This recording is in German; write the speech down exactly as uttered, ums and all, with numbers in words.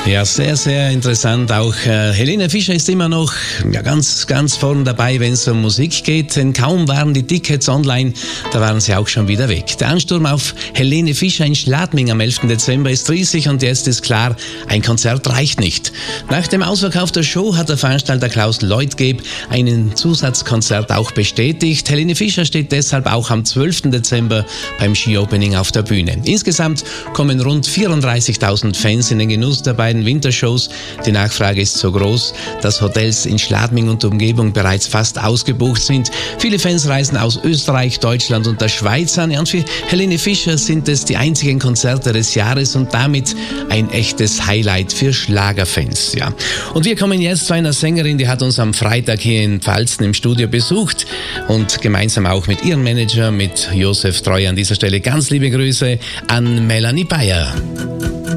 Ja, sehr, sehr interessant. Auch äh, Helene Fischer ist immer noch ja, ganz, ganz vorn dabei, wenn es um Musik geht. Denn kaum waren die Tickets online, da waren sie auch schon wieder weg. Der Ansturm auf Helene Fischer in Schladming am elften Dezember ist riesig und jetzt ist klar, ein Konzert reicht nicht. Nach dem Ausverkauf der Show hat der Veranstalter Klaus Leutgeb einen Zusatzkonzert auch bestätigt. Helene Fischer steht deshalb auch am zwölften Dezember beim Ski-Opening auf der Bühne. Insgesamt kommen rund vierunddreißigtausend Fans in den Genuss der beiden Wintershows. Die Nachfrage ist so groß, dass Hotels in Schladming und Umgebung bereits fast ausgebucht sind. Viele Fans reisen aus Österreich, Deutschland und der Schweiz an. Und für Helene Fischer sind es die einzigen Konzerte des Jahres und damit ein echtes Highlight für Schlagerfans. Ja. Und wir kommen jetzt zu einer Sängerin, die hat uns am Freitag hier in Pfalzen im Studio besucht und gemeinsam auch mit ihrem Manager, mit Josef Treu an dieser Stelle ganz liebe Grüße an Melanie Bayer.